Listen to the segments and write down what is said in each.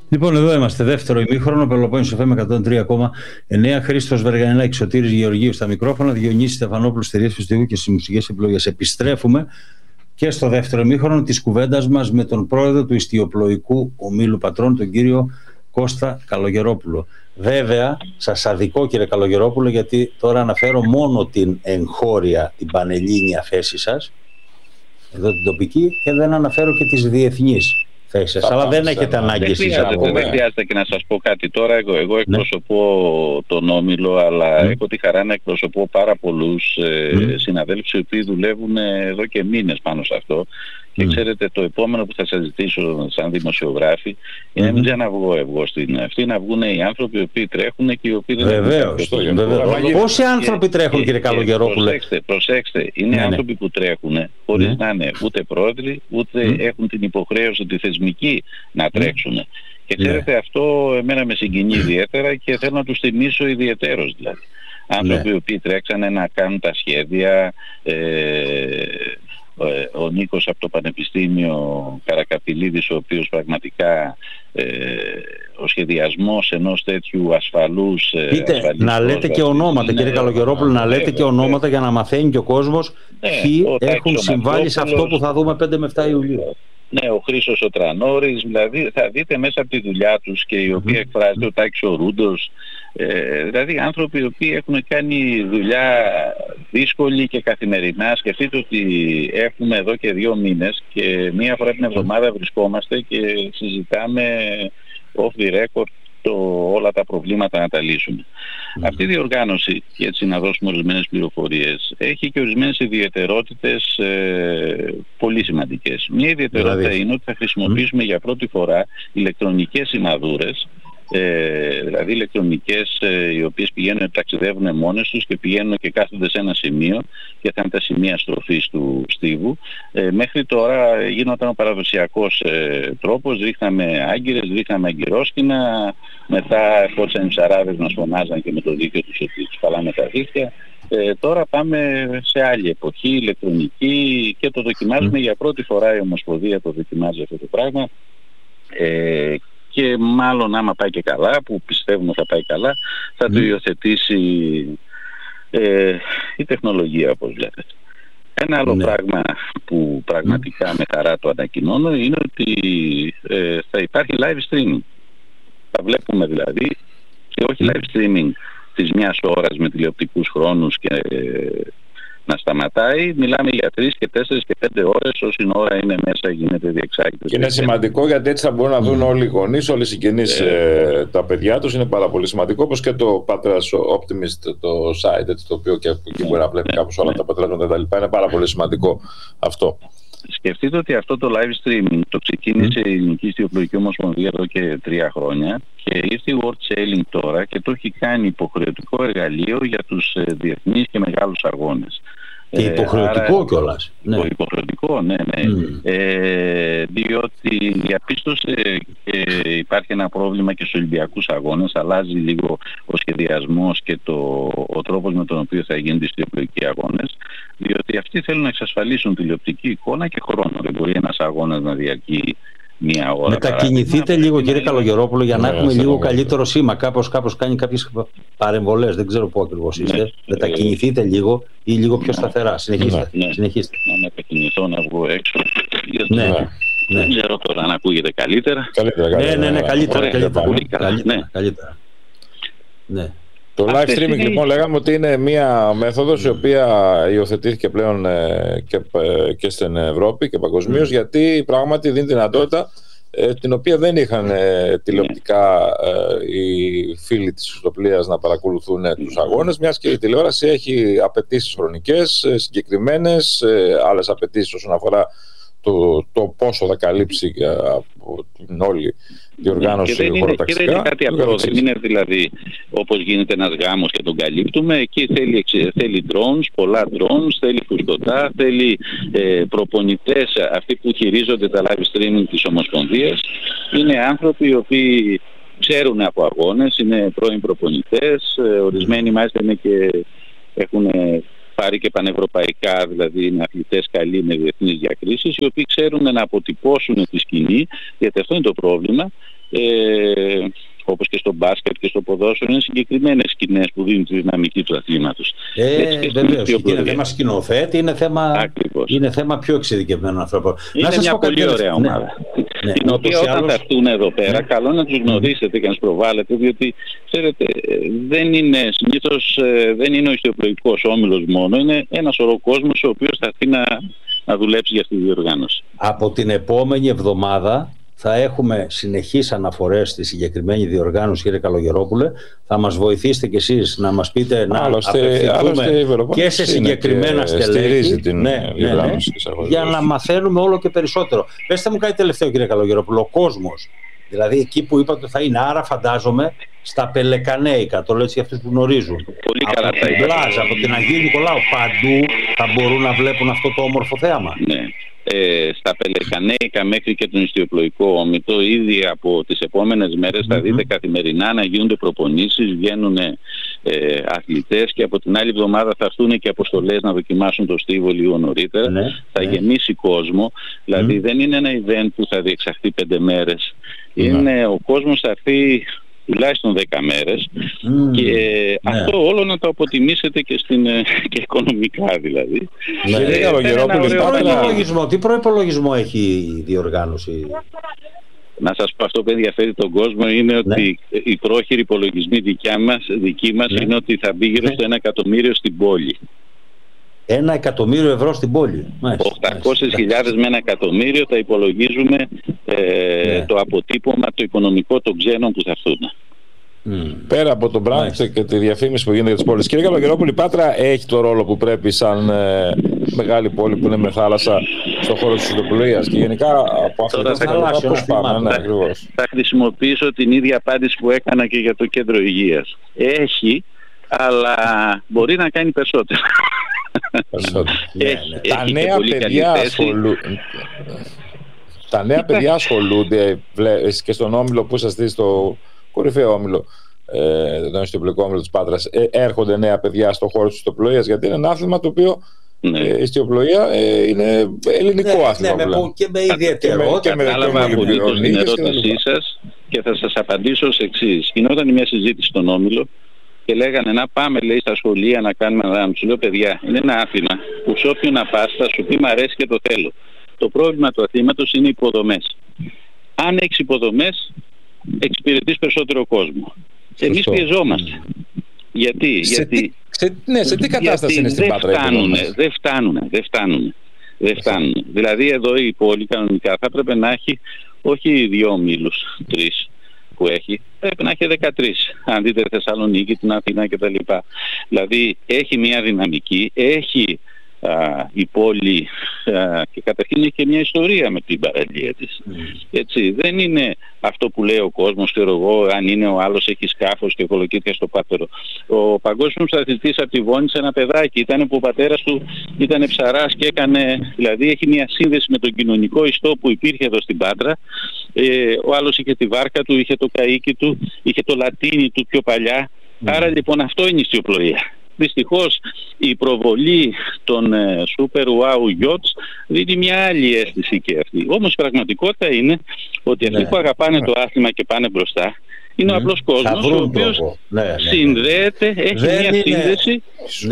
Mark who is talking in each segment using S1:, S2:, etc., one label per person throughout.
S1: Λοιπόν, εδώ είμαστε, δεύτερο ημίχρονο, Πελοπόννησος FM 103,9. Χρήστος Βεργανιλάκης, Σωτήρης Γεωργίου στα μικρόφωνα, Διονύσης Στεφανόπουλος στη ρύθμιση του ήχου και στις μουσικές επιλογές. Επιστρέφουμε και στο δεύτερο ημίχρονο της κουβέντας μας με τον πρόεδρο του Ιστιοπλοϊκού Ομίλου Πατρών, τον κύριο Κώστα Καλογερόπουλο. Βέβαια, σας αδικώ, κύριε Καλογερόπουλο, γιατί τώρα αναφέρω μόνο την εγχώρια, την πανελλήνια θέση σας, εδώ την τοπική, και δεν αναφέρω και τις διεθνείς θέσεις. Αλλά δεν έχετε ανάγκη εσείς από
S2: δεν χρειάζεται και να σας πω κάτι τώρα. Εγώ εκπροσωπώ τον Όμιλο, αλλά έχω τη χαρά να εκπροσωπώ πάρα πολλούς συναδέλφους οι οποίοι δουλεύουν εδώ και μήνες πάνω σε αυτό. Και ξέρετε, το επόμενο που θα σας ζητήσω σαν δημοσιογράφοι είναι να μην ξαναβγώ εγώ στην αυτή, να βγουν οι άνθρωποι οι οποίοι τρέχουν και οι οποίοι δεν
S1: έχουν. Πόσοι άνθρωποι τρέχουν, κύριε Καλογερόπουλε?
S2: Προσέξτε, είναι άνθρωποι που τρέχουν χωρίς να είναι ούτε πρόεδροι, ούτε έχουν την υποχρέωση τη θεσμική να τρέξουν. Και ξέρετε, αυτό εμένα με συγκινεί ιδιαίτερα και θέλω να τους θυμίσω ιδιαιτέρως δηλαδή. Άνθρωποι οι οποίοι τρέξανε να κάνουν τα σχέδια. Ο Νίκος από το Πανεπιστήμιο Καρακαπηλίδης, ο οποίος πραγματικά ο σχεδιασμός ενός τέτοιου ασφαλούς...
S1: να λέτε και ονόματα, κύριε Καλογερόπουλο, να λέτε και ονόματα για να μαθαίνει και ο κόσμος ποιοι έχουν συμβάλει σε αυτό που θα δούμε 5 με 7 Ιουλίου.
S2: Ναι, ο Χρήστος ο Τρανόρης, δηλαδή θα δείτε μέσα από τη δουλειά τους και οι οποίοι εκφράζονται, ο Τάκης ο Ρούντος, δηλαδή άνθρωποι οι οποίοι έχουν κάνει δουλειά δύσκολη και καθημερινά. Σκεφτείτε ότι έχουμε εδώ και 2 μήνες και μία φορά την εβδομάδα βρισκόμαστε και συζητάμε off the record όλα τα προβλήματα να τα λύσουμε. Αυτή η διοργάνωση, και έτσι να δώσουμε ορισμένες πληροφορίες, έχει και ορισμένες ιδιαιτερότητες πολύ σημαντικές. Μία ιδιαιτερότητα είναι ότι θα χρησιμοποιήσουμε για πρώτη φορά ηλεκτρονικές σημαδούρες, δηλαδή ηλεκτρονικές οι οποίες πηγαίνουν, ταξιδεύουν μόνες τους και πηγαίνουν και κάθονται σε ένα σημείο και θα είναι τα σημεία στροφής του στίβου. Μέχρι τώρα γίνονταν ο παραδοσιακός τρόπος, ρίχναμε άγκυρες, ρίχναμε αγκυρόσκηνα, μετά ερχόντουσαν οι ψαράδες μας φωνάζαν και με το δίκαιο τους ότι τους παλάμε τα δίχτυα. Τώρα πάμε σε άλλη εποχή, ηλεκτρονική, και το δοκιμάζουμε για πρώτη φορά. Η Ομοσπονδία το δοκιμάζει αυτό το πράγμα. Και μάλλον άμα πάει και καλά, που πιστεύουμε θα πάει καλά, θα το υιοθετήσει η τεχνολογία, όπως βλέπετε. Ένα άλλο πράγμα που πραγματικά με χαρά το ανακοινώνω είναι ότι θα υπάρχει live streaming. Θα βλέπουμε δηλαδή, και όχι live streaming της μιας ώρας με τηλεοπτικούς χρόνους και να σταματάει. Μιλάμε για 3 και 4 και 5 ώρες, όση ώρα είναι μέσα γίνεται διεξάγεται.
S3: Και είναι σημαντικό, γιατί έτσι θα μπορούν να δουν όλοι οι γονείς, όλοι οι συγγενείς τα παιδιά τους. Είναι πάρα πολύ σημαντικό, όπως και το Patras Optimist, το site, έτσι, το οποίο και εκεί μπορεί να βλέπει κάπως όλα τα αποτελέσματα κτλ. Είναι πάρα πολύ σημαντικό αυτό.
S2: Σκεφτείτε ότι αυτό το live streaming το ξεκίνησε η Ελληνική Ιστιοπλοϊκή Ομοσπονδία εδώ και 3 χρόνια και ήρθε η World Sailing τώρα και το έχει κάνει υποχρεωτικό εργαλείο για τους διεθνείς και μεγάλους αγώνες.
S1: Και υποχρεωτικό κιόλας.
S2: Υποχρεωτικό, ναι. Διότι διαπίστωσε και υπάρχει ένα πρόβλημα και στους Ολυμπιακούς αγώνες. Αλλάζει λίγο ο σχεδιασμός και ο τρόπος με τον οποίο θα γίνουν οι ιστιοπλοϊκοί αγώνες. Διότι αυτοί θέλουν να εξασφαλίσουν τηλεοπτική εικόνα και χρόνο. Δεν μπορεί ένας αγώνας να διαρκεί μία ώρα.
S1: Μετακινηθείτε λίγο, κύριε Καλογερόπουλο, για να έχουμε λίγο καλύτερο σήμα. Κάπως κάνει κάποιες παρεμβολές. Δεν ξέρω πού ακριβώς είστε. Μετακινηθείτε λίγο ή λίγο πιο σταθερά. Συνεχίστε.
S2: Να μετακινηθώ, να βγω έξω. Δεν ξέρω τώρα αν ακούγεται καλύτερα.
S1: Ναι, καλύτερα.
S3: Το live streaming, λοιπόν, λέγαμε ότι είναι μια μέθοδος η οποία υιοθετήθηκε πλέον και στην Ευρώπη και παγκοσμίως, γιατί πράγματι δίνει δυνατότητα την οποία δεν είχαν τηλεοπτικά οι φίλοι της ιστοπλοείας να παρακολουθούν τους αγώνες, μιας και η τηλεόραση έχει απαιτήσεις χρονικές συγκεκριμένες, άλλες απαιτήσεις όσον αφορά το πόσο θα καλύψει από την όλη διοργάνωση χωροταξικά.
S2: Και δεν είναι κάτι απλό, δεν είναι δηλαδή όπως γίνεται ένας γάμος και τον καλύπτουμε. Εκεί θέλει drones, πολλά drones, θέλει φουσκωτά, θέλει προπονητές, αυτοί που χειρίζονται τα live streaming της Ομοσπονδίας. Είναι άνθρωποι οι οποίοι ξέρουν από αγώνες, είναι πρώην προπονητές, ορισμένοι μάλιστα είναι και έχουν πάρει και πανευρωπαϊκά, δηλαδή είναι αθλητές καλοί με διεθνείς διακρίσεις, οι οποίοι ξέρουν να αποτυπώσουν τη σκηνή, γιατί αυτό είναι το πρόβλημα. όπως και στο μπάσκετ και στο ποδόσφαιρο, είναι συγκεκριμένες σκηνές που δίνουν τη δυναμική του αθλήματος.
S1: Βεβαίως, είναι θέμα σκηνοθέτη, είναι θέμα πιο εξειδικευμένων ανθρώπων.
S2: Είναι μια πολύ ωραία ομάδα, την οποία όταν θα έρθουν εδώ πέρα, καλό να τους γνωρίσετε και να τους προβάλλετε, διότι ξέρετε, συνήθως δεν είναι ο ιστιοπλοϊκός όμιλος μόνο, είναι ένας σωρό κόσμος ο οποίος θα έρθει να δουλέψει για αυτή τη διοργάνωση.
S1: Από την επόμενη εβδομάδα θα έχουμε συνεχείς αναφορές στη συγκεκριμένη διοργάνωση, κύριε Καλογερόπουλε. Θα μας βοηθήσετε κι εσείς να μας πείτε, να απευθυνθούμε και σε συγκεκριμένα στελέχη, για να μαθαίνουμε όλο και περισσότερο. Πέστε μου κάτι τελευταίο, κύριε Καλογερόπουλο. Ο κόσμος, δηλαδή εκεί που είπατε θα είναι, άρα φαντάζομαι στα Πελεκανέικα, το λέω έτσι για αυτούς που γνωρίζουν,
S2: πολύ καλά,
S1: από την Πλάζα, από την Αγίου Νικολάου, παντού θα μπορούν να βλέπουν αυτό το όμορφο θέαμα.
S2: Ναι. Στα Πελεκανέικα μέχρι και τον ιστιοπλοϊκό όμιλο, ήδη από τις επόμενες μέρες θα δείτε καθημερινά να γίνονται προπονήσεις, βγαίνουν αθλητές, και από την άλλη εβδομάδα θα έρθουν και αποστολές να δοκιμάσουν το στίβο λίγο νωρίτερα. Θα γεμίσει κόσμο, δηλαδή δεν είναι ένα event που θα διεξαχθεί 5 μέρες. Είναι ο κόσμος θα έρθει τουλάχιστον 10 μέρες, και αυτό όλο να το αποτιμήσετε και και οικονομικά δηλαδή.
S1: Τι προϋπολογισμό έχει η διοργάνωση?
S2: Να σας πω, αυτό που ενδιαφέρει τον κόσμο είναι ότι οι πρόχειροι υπολογισμοί δικοί μας είναι ότι θα μπει γύρω στο 1 εκατομμύριο στην πόλη.
S1: 1 εκατομμύριο ευρώ στην πόλη.
S2: 800.000 με 1 εκατομμύριο θα υπολογίζουμε το αποτύπωμα, το οικονομικό των ξένων που θα έρθουν.
S3: Πέρα από το brand και τη διαφήμιση που γίνεται για τις πόλεις. Κύριε Καλογερόπουλη, η Πάτρα έχει το ρόλο που πρέπει σαν μεγάλη πόλη που είναι με θάλασσα στον χώρο της ιστιοπλοείας, και γενικά από αυτό το θάλασσα πώς πάμε?
S2: Θα χρησιμοποιήσω την ίδια απάντηση που έκανα και για το κέντρο υγείας. Έχει, αλλά μπορεί να κάνει περισσότερο.
S3: Τα νέα παιδιά ασχολούνται και στον όμιλο που είσαστε, στο κορυφαίο όμιλο, τον ιστιοπλοϊκό όμιλο της Πάτρας, έρχονται νέα παιδιά στον χώρο της ιστιοπλοείας, γιατί είναι ένα άθλημα το οποίο η ιστιοπλοεία είναι ελληνικό άθλημα.
S1: Και με ιδιαιτερότητα.
S2: Κατάλαβα απολύτως την ερώτησή σας και θα σας απαντήσω ως εξής. Γινόταν μια συζήτηση στον όμιλο και λέγανε να πάμε, λέει, στα σχολεία να κάνουμε ένα. Σου λέω, παιδιά, είναι ένα άθλημα που σε όποιον να πας θα σου πει μ' αρέσει και το θέλω. Το πρόβλημα του αθλήματος είναι οι υποδομές. Αν έχεις υποδομές, εξυπηρετείς περισσότερο κόσμο. Εμείς πιεζόμαστε. Γιατί?
S3: Σε τι κατάσταση είναι στην Πάτρα?
S2: Δεν φτάνουν. Δηλαδή εδώ η πόλη κανονικά θα έπρεπε να έχει όχι 2 ομίλους, 3 που έχει, πρέπει να έχει 13. Αν δείτε Θεσσαλονίκη, την Αθήνα κτλ. Δηλαδή έχει μια δυναμική, έχει η πόλη και καταρχήν έχει και μια ιστορία με την παραλία της. Έτσι, δεν είναι αυτό που λέει ο κόσμος, ξέρω εγώ, αν είναι ο άλλος έχει σκάφος και κολοκύθια στο πάτερο. Ο παγκόσμιος αθλητής από τη Βόνη, ένα παιδάκι, ήταν που ο πατέρας του ήταν ψαράς και έκανε, δηλαδή έχει μια σύνδεση με τον κοινωνικό ιστό που υπήρχε εδώ στην Πάτρα. Ο άλλος είχε τη βάρκα του, είχε το καΐκι του, είχε το λατίνι του πιο παλιά. Άρα λοιπόν αυτό είναι η ιστιοπλοεία. Δυστυχώς η προβολή των super wow yachts δίνει μια άλλη αίσθηση και αυτή. Όμως η πραγματικότητα είναι ότι αυτοί που αγαπάνε το άθλημα και πάνε μπροστά είναι ο απλός κόσμος, ο οποίος συνδέεται, έχει μια σύνδεση.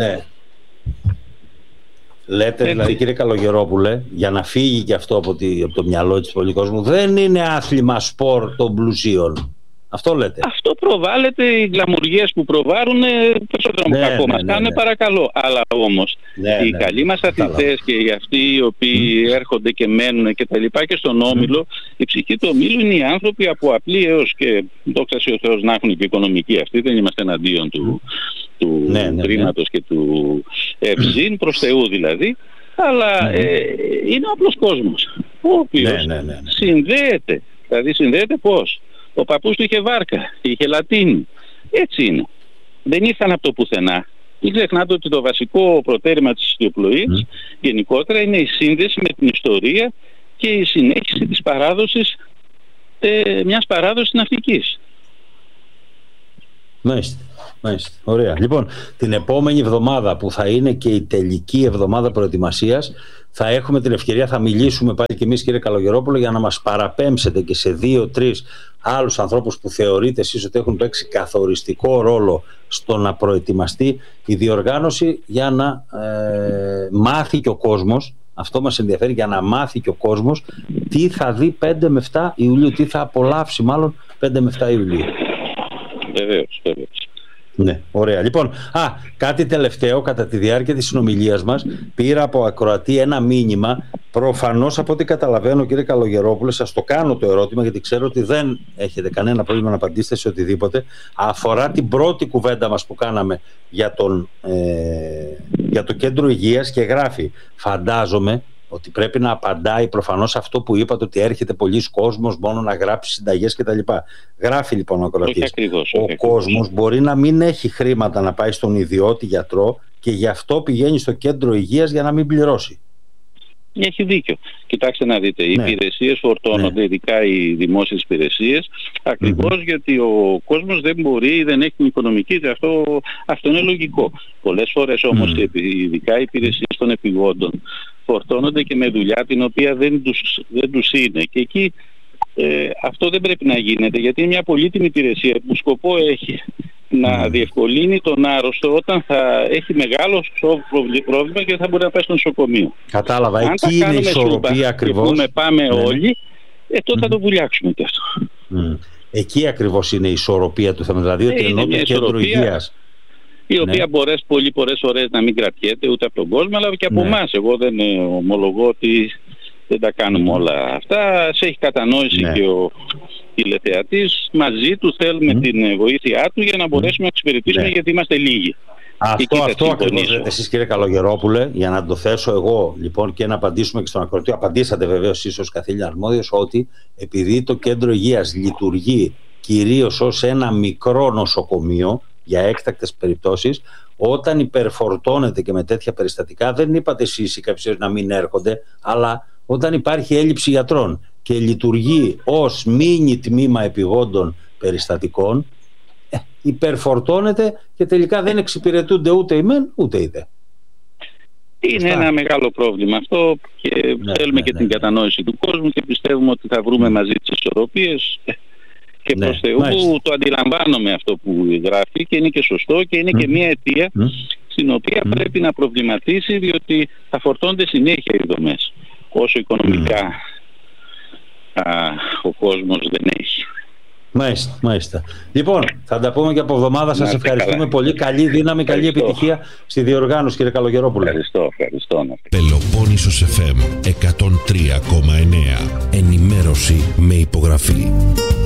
S1: Λέτε δηλαδή, κύριε Καλογερόπουλε, για να φύγει και αυτό από το μυαλό της πολλής κόσμου, δεν είναι άθλημα σπορ των πλουσίων. Αυτό λέτε.
S2: Αυτό προβάλλεται, οι γλαμουργίες που προβάρουν περισσότερο από κακό μας κάνουν, παρακαλώ. Αλλά όμως οι καλοί μας αθλητές και οι αυτοί οι οποίοι έρχονται και μένουν και τα λοιπά και στον όμιλο, η ψυχή του ομίλου είναι οι άνθρωποι από απλή έως και δόξα ο Θεός να έχουν και οικονομική αυτή, δεν είμαστε εναντίον του χρήματος και του ευζήν, προς Θεού δηλαδή, αλλά είναι ο απλός κόσμος, ο οποίος συνδέεται. Δηλαδή συνδέεται πώς? Ο παππούς του είχε βάρκα, είχε λατίνι. Έτσι είναι. Δεν ήρθαν από το πουθενά. Μην ξεχνάτε ότι το βασικό προτέρημα της ιστιοπλοείας γενικότερα είναι η σύνδεση με την ιστορία και η συνέχιση της παράδοσης, μιας παράδοσης ναυτικής.
S1: Μάλιστα. Ωραία. Λοιπόν, την επόμενη εβδομάδα που θα είναι και η τελική εβδομάδα προετοιμασίας, θα έχουμε την ευκαιρία, θα μιλήσουμε πάλι και εμείς, κύριε Καλογερόπουλο, για να μας παραπέμψετε και σε 2-3 άλλους ανθρώπους που θεωρείτε εσείς ότι έχουν παίξει καθοριστικό ρόλο στο να προετοιμαστεί η διοργάνωση, για να μάθει και ο κόσμος, αυτό μας ενδιαφέρει, για να μάθει και ο κόσμος τι θα δει 5 με 7 Ιουλίου, τι θα απολαύσει μάλλον 5 με 7 Ιουλίου.
S2: Βεβαίως.
S1: Ναι, ωραία. Λοιπόν, κάτι τελευταίο, κατά τη διάρκεια της συνομιλίας μας πήρα από ακροατή ένα μήνυμα. Προφανώς, από ό,τι καταλαβαίνω, κύριε Καλογερόπουλε, σας το κάνω το ερώτημα, γιατί ξέρω ότι δεν έχετε κανένα πρόβλημα να απαντήσετε σε οτιδήποτε. Αφορά την πρώτη κουβέντα μας που κάναμε για το κέντρο υγείας, και γράφει: φαντάζομαι ότι πρέπει να απαντάει προφανώς αυτό που είπατε, ότι έρχεται πολλής κόσμος μόνο να γράψει συνταγές κτλ. Γράφει λοιπόν ο ακροατής: ο κόσμος μπορεί να μην έχει χρήματα να πάει στον ιδιώτη γιατρό και γι' αυτό πηγαίνει στο κέντρο υγείας για να μην πληρώσει.
S2: Έχει δίκιο. Κοιτάξτε να δείτε, οι υπηρεσίες φορτώνονται, ειδικά οι δημόσιες υπηρεσίες, ακριβώς γιατί ο κόσμος δεν μπορεί, δεν έχει την οικονομική, αυτό είναι λογικό. Πολλές φορές όμως, ειδικά οι υπηρεσίες των επιγόντων, φορτώνονται και με δουλειά την οποία δεν τους είναι. Και εκεί αυτό δεν πρέπει να γίνεται, γιατί είναι μια πολύτιμη υπηρεσία που σκοπό έχει να διευκολύνει τον άρρωστο όταν θα έχει μεγάλο πρόβλημα και θα μπορεί να πάει στο νοσοκομείο.
S1: Κατάλαβα. Εκεί είναι η ισορροπία ακριβώς.
S2: Και πάμε όλοι, τότε θα το βουλιάξουμε και αυτό.
S1: Εκεί ακριβώς είναι η ισορροπία του θέματος. Δηλαδή ότι ενώ το κέντρο υγείας,
S2: η οποία πολλές φορές να μην κρατιέται ούτε από τον κόσμο, αλλά και από εμάς. Εγώ δεν ομολογώ ότι δεν τα κάνουμε όλα αυτά. Σε έχει κατανόηση και ο τηλεθεατής. Μαζί του θέλουμε την βοήθειά του για να μπορέσουμε να εξυπηρετήσουμε, γιατί είμαστε λίγοι.
S1: Αυτό ακριβώς λέτε εσείς, κύριε Καλογερόπουλε, για να το θέσω εγώ λοιπόν και να απαντήσουμε και στον ακροατή. Απαντήσατε βεβαίως εσείς ως καθήλυνα αρμόδιος, ότι επειδή το κέντρο υγείας λειτουργεί κυρίως ως ένα μικρό νοσοκομείο για έκτακτες περιπτώσεις, όταν υπερφορτώνεται και με τέτοια περιστατικά, δεν είπατε εσείς ή κάποιοι να μην έρχονται, αλλά όταν υπάρχει έλλειψη γιατρών και λειτουργεί ως μίνι τμήμα επιγόντων περιστατικών, υπερφορτώνεται και τελικά δεν εξυπηρετούνται ούτε οι μεν ούτε οι δε.
S2: Είναι ένα μεγάλο πρόβλημα αυτό και θέλουμε και την κατανόηση του κόσμου και πιστεύουμε ότι θα βρούμε μαζί τις ισορροπίες και προς Θεού το αντιλαμβάνομαι αυτό που γράφει και είναι και σωστό και είναι και μια αιτία στην οποία πρέπει να προβληματίσει, διότι θα φορτώνται συνέχεια οι δομές όσο οικονομικά ο κόσμος δεν έχει.
S1: Μάλιστα. Λοιπόν, θα τα πούμε και από εβδομάδα. Σας ευχαριστούμε πολύ. Καλή δύναμη, καλή επιτυχία στη διοργάνωση, κύριε Καλογερόπουλε.
S2: Ευχαριστώ.
S4: Πελοπόννησος FM 103,9. Ενημέρωση με υπογραφή.